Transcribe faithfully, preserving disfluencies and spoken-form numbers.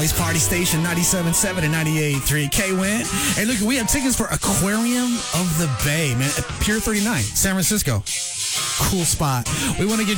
Raleig's Party Station, ninety-seven point seven and ninety-eight point three K-Win. Hey, look, we have tickets for Aquarium of the Bay, man. Pier thirty-nine, San Francisco. Cool spot. We want to get